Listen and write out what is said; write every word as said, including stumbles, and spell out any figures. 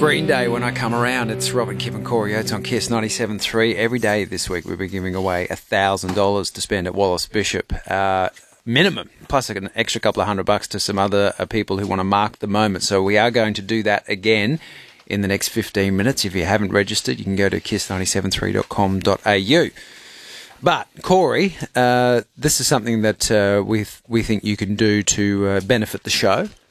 Green Day when I come around. It's Robin, Kip and Corey Oates on Kiss ninety-seven point three. Every day this week we'll be giving away one thousand dollars to spend at Wallace Bishop. Uh, minimum, plus an extra couple of hundred bucks to some other uh, people who want to mark the moment. So we are going to do that again in the next fifteen minutes. If you haven't registered, you can go to kiss nine seven three dot com dot a u. But, Corey, uh, this is something that uh, we th- we think you can do to uh, benefit the show.